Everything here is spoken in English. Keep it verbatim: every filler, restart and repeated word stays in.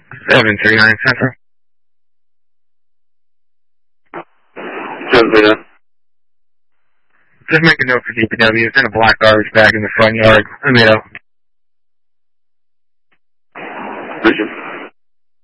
seven three nine Central. seven three nine. Just make a note for D P W. It's in a black garbage bag in the front yard. Let me know. Vision.